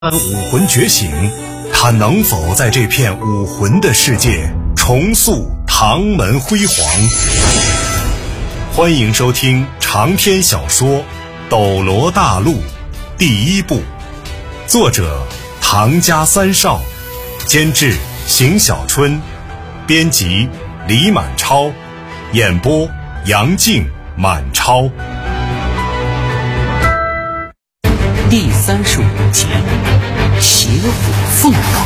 武魂觉醒，他能否在这片武魂的世界重塑唐门辉煌？欢迎收听长篇小说《斗罗大陆》第一部，作者唐家三少，监制邢小春，编辑李满超，演播杨静、满超。 第35集，邪火凤凰。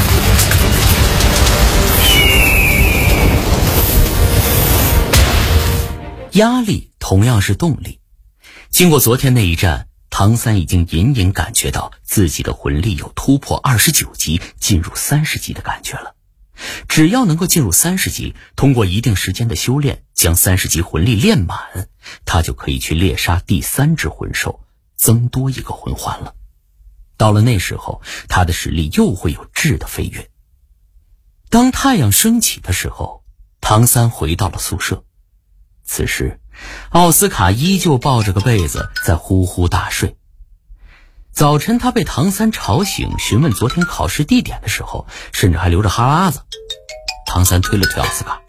压力同样是动力。经过昨天那一战，唐三已经隐隐感觉到自己的魂力有突破29级进入30级的感觉了。只要能够进入30级，通过一定时间的修炼，将30级魂力练满，他就可以去猎杀第3只魂兽，增多一个魂环了。到了那时候，他的实力又会有质的飞跃。当太阳升起的时候，唐三回到了宿舍。此时奥斯卡依旧抱着个被子在呼呼大睡。早晨他被唐三吵醒，询问昨天考试地点的时候，甚至还流着哈喇子。唐三推了推奥斯卡，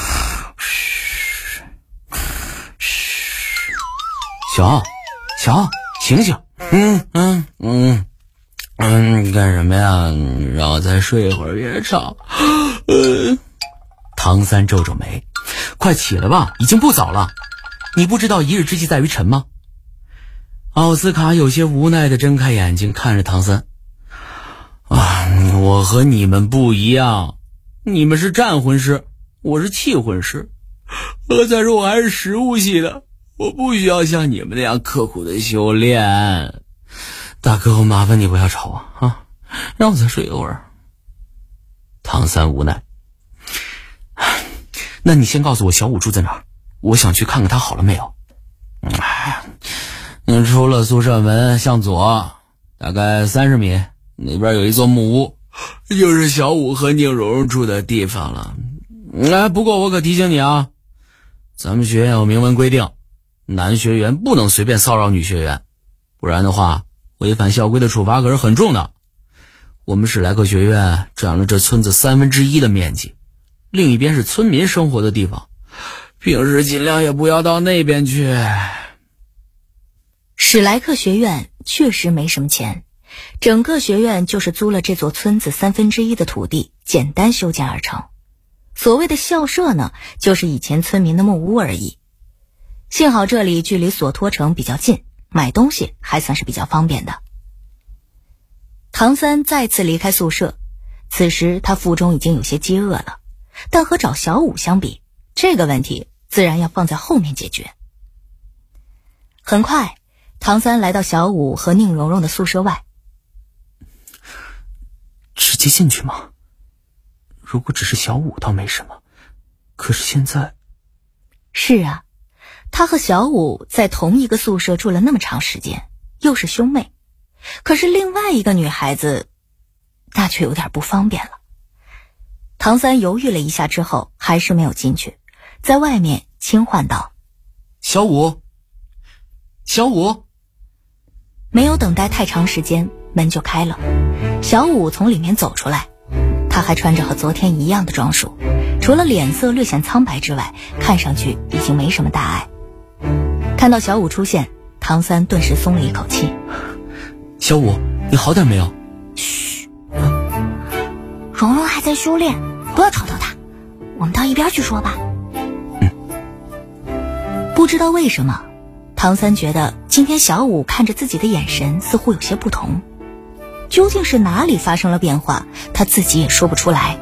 小醒醒。干什么呀？让我再睡一会儿，别吵。唐三皱皱眉，快起来吧，已经不早了。你不知道一日之计在于晨吗？奥斯卡有些无奈地睁开眼睛看着唐三。我和你们不一样，你们是战魂师，我是气魂师。再说我还是食物系的，我不需要像你们那样刻苦的修炼。大哥，我麻烦你不要吵啊，让我再睡一会儿。唐三无奈。那你先告诉我小五住在哪儿，我想去看看他好了没有。你出了宿舍门向左大概30米，那边有一座木屋，就是小五和宁荣荣住的地方了。不过我可提醒你啊，咱们学院有明文规定，男学员不能随便骚扰女学员，不然的话违反校规的处罚可是很重的。我们史莱克学院占了这村子1/3的面积，另一边是村民生活的地方，平时尽量也不要到那边去。 史莱克学院确实没什么钱，整个学院就是租了这座村子1/3的土地，简单修建而成。所谓的校舍呢，就是以前村民的木屋而已。幸好这里距离索托城比较近，买东西还算是比较方便的。唐三再次离开宿舍，此时他腹中已经有些饥饿了，但和找小五相比，这个问题自然要放在后面解决。很快，唐三来到小五和宁荣荣的宿舍外。 直接进去吗？如果只是小五倒没什么，可是现在…… 是啊，他和小五在同一个宿舍住了那么长时间，又是兄妹，可是另外一个女孩子，那却有点不方便了。唐三犹豫了一下之后，还是没有进去，在外面轻唤道： 小五。 没有等待太长时间，门就开了，小五从里面走出来。他还穿着和昨天一样的装束，除了脸色略显苍白之外，看上去已经没什么大碍。看到小五出现，唐三顿时松了一口气。 小五，你好点没有？ 嘘，蓉蓉还在修炼，不要吵到她，我们到一边去说吧。不知道为什么，唐三觉得今天小五看着自己的眼神似乎有些不同，究竟是哪里发生了变化，他自己也说不出来。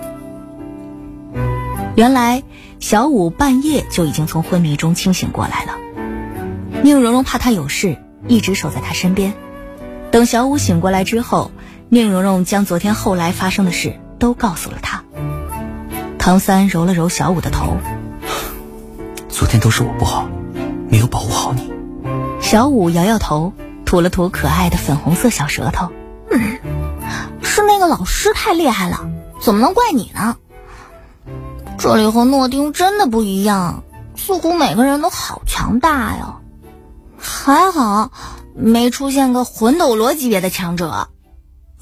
原来小五半夜就已经从昏迷中清醒过来了，宁荣荣怕他有事，一直守在他身边。等小五醒过来之后，宁荣荣将昨天后来发生的事都告诉了他。唐三揉了揉小五的头， 昨天都是我不好，没有保护好你。 小五摇摇头，吐了吐可爱的粉红色小舌头。 是那个老师太厉害了，怎么能怪你呢？这里和诺丁真的不一样，似乎每个人都好强大呀。还好没出现个魂斗罗级别的强者。